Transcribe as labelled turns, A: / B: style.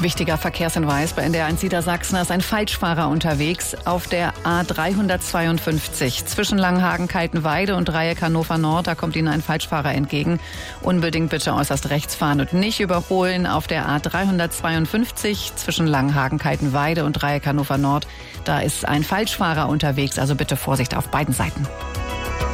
A: Wichtiger Verkehrshinweis bei NDR1 Niedersachsen, ist ein Falschfahrer unterwegs auf der A352 zwischen Langenhagen-Kaltenweide und Dreieck Hannover Nord. Da kommt Ihnen ein Falschfahrer entgegen. Unbedingt bitte äußerst rechts fahren und nicht überholen. Auf der A352 zwischen Langenhagen-Kaltenweide und Dreieck Hannover Nord. Da ist ein Falschfahrer unterwegs, also bitte Vorsicht auf beiden Seiten.